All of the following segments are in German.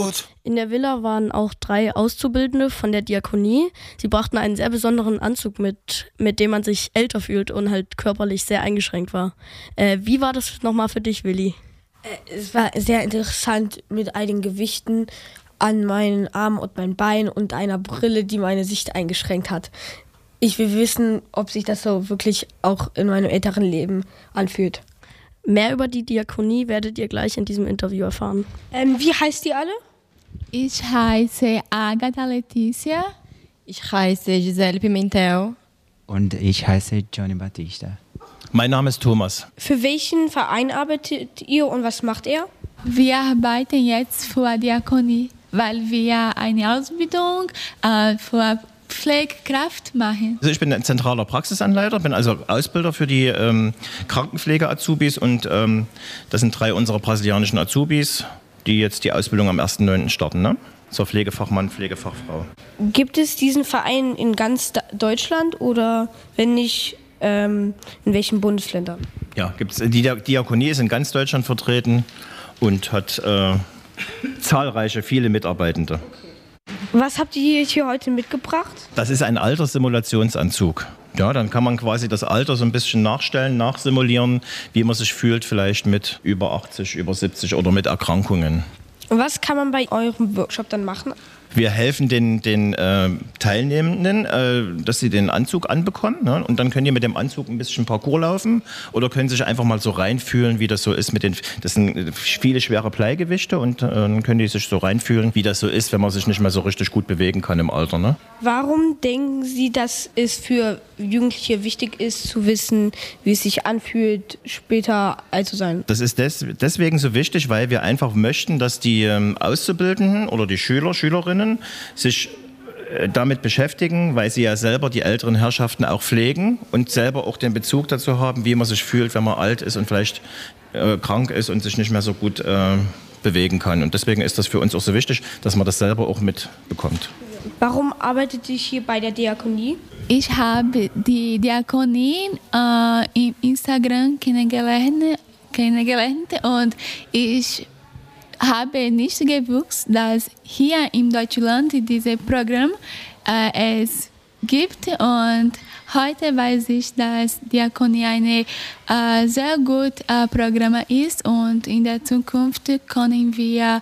Brot. In der Villa waren auch 3 Auszubildende von der Diakonie. Sie brachten einen sehr besonderen Anzug mit dem man sich älter fühlt und halt körperlich sehr eingeschränkt war. Wie war das nochmal für dich, Willi? Es war sehr interessant mit einigen Gewichten an meinen Armen und meinen Beinen und einer Brille, die meine Sicht eingeschränkt hat. Ich will wissen, ob sich das so wirklich auch in meinem älteren Leben anfühlt. Mehr über die Diakonie werdet ihr gleich in diesem Interview erfahren. Wie heißt ihr alle? Ich heiße Agatha Letícia. Ich heiße Gisele Pimentel. Und ich heiße Johnny Batista. Mein Name ist Thomas. Für welchen Verein arbeitet ihr und was macht er? Wir arbeiten jetzt für Diakonie, weil wir eine Ausbildung für Pflegekraft machen. Also ich bin ein zentraler Praxisanleiter, bin also Ausbilder für die Krankenpflege-Azubis und das sind 3 unserer brasilianischen Azubis, die jetzt die Ausbildung am 1.9. starten, ne? Zur Pflegefachmann, Pflegefachfrau. Gibt es diesen Verein in ganz Deutschland oder wenn nicht, in welchen Bundesländern? Ja, gibt's. Die Diakonie ist in ganz Deutschland vertreten und hat zahlreiche, viele Mitarbeitende. Was habt ihr hier heute mitgebracht? Das ist ein Alterssimulationsanzug. Ja, dann kann man quasi das Alter so ein bisschen nachstellen, nachsimulieren, wie man sich fühlt, vielleicht mit über 80, über 70 oder mit Erkrankungen. Und was kann man bei eurem Workshop dann machen? Wir helfen den Teilnehmenden, dass sie den Anzug anbekommen, ne? Und dann können die mit dem Anzug ein bisschen Parcours laufen oder können sich einfach mal so reinfühlen, wie das so ist das sind viele schwere Bleigewichte und dann können die sich so reinfühlen, wie das so ist, wenn man sich nicht mehr so richtig gut bewegen kann im Alter, ne? Warum denken Sie, dass es für Jugendliche wichtig ist, zu wissen, wie es sich anfühlt, später alt zu sein? Das ist deswegen so wichtig, weil wir einfach möchten, dass die Auszubildenden oder die Schülerinnen sich damit beschäftigen, weil sie ja selber die älteren Herrschaften auch pflegen und selber auch den Bezug dazu haben, wie man sich fühlt, wenn man alt ist und vielleicht krank ist und sich nicht mehr so gut bewegen kann. Und deswegen ist das für uns auch so wichtig, dass man das selber auch mitbekommt. Warum arbeitet ihr hier bei der Diakonie? Ich habe die Diakonie im Instagram kennengelernt und ich habe nicht gewusst, dass hier in Deutschland dieses Programm es gibt und heute weiß ich, dass Diakonie ein sehr gutes Programm ist und in der Zukunft können wir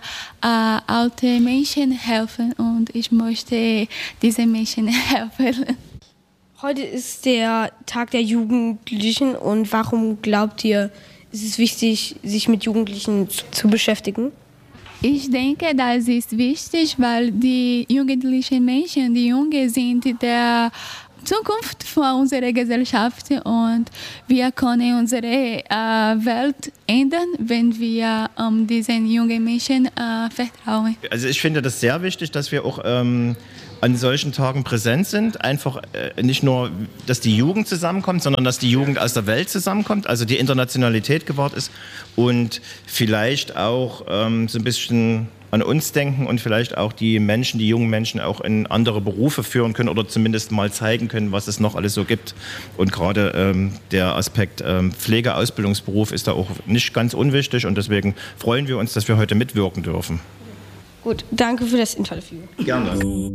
alten Menschen helfen und ich möchte diesen Menschen helfen. Heute ist der Tag der Jugendlichen und warum glaubt ihr, ist es wichtig, sich mit Jugendlichen zu beschäftigen? Ich denke, das ist wichtig, weil die jugendlichen Menschen, die Jungen sind der Zukunft von unserer Gesellschaft und wir können unsere Welt ändern, wenn wir diesen jungen Menschen vertrauen. Also ich finde das sehr wichtig, dass wir auch an solchen Tagen präsent sind. Einfach nicht nur, dass die Jugend zusammenkommt, sondern dass die Jugend aus der Welt zusammenkommt, also die Internationalität gewahrt ist und vielleicht auch so ein bisschen an uns denken und vielleicht auch die jungen Menschen auch in andere Berufe führen können oder zumindest mal zeigen können, was es noch alles so gibt. Und gerade der Aspekt Pflegeausbildungsberuf ist da auch nicht ganz unwichtig und deswegen freuen wir uns, dass wir heute mitwirken dürfen. Gut, danke für das Interview. Gerne.